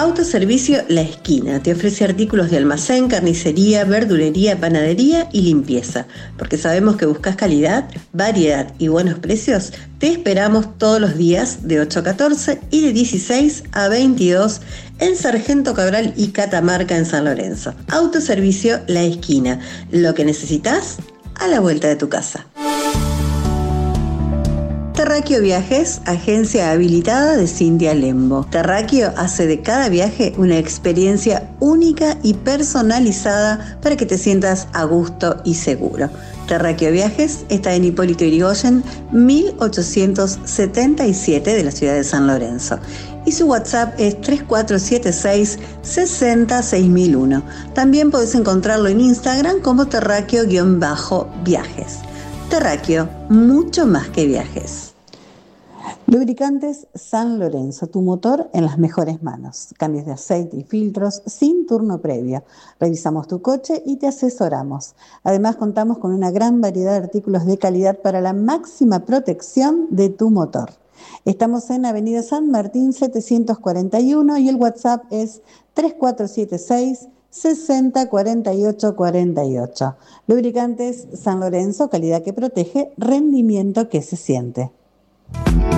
Autoservicio La Esquina te ofrece artículos de almacén, carnicería, verdulería, panadería y limpieza. Porque sabemos que buscas calidad, variedad y buenos precios, te esperamos todos los días de 8 a 14 y de 16 a 22 en Sargento Cabral y Catamarca en San Lorenzo. Autoservicio La Esquina, lo que necesitas a la vuelta de tu casa. Terráqueo Viajes, agencia habilitada de Cintia Lembo. Terráqueo hace de cada viaje una experiencia única y personalizada para que te sientas a gusto y seguro. Terráqueo Viajes está en Hipólito Yrigoyen, 1877 de la ciudad de San Lorenzo. Y su WhatsApp es 3476 606001. También podés encontrarlo en Instagram como terráqueo-viajes. Terráqueo, mucho más que viajes. Lubricantes San Lorenzo, tu motor en las mejores manos. Cambios de aceite y filtros sin turno previo. Revisamos tu coche y te asesoramos. Además, contamos con una gran variedad de artículos de calidad para la máxima protección de tu motor. Estamos en Avenida San Martín 741 y el WhatsApp es 3476 60 48 48. Lubricantes San Lorenzo, calidad que protege, rendimiento que se siente.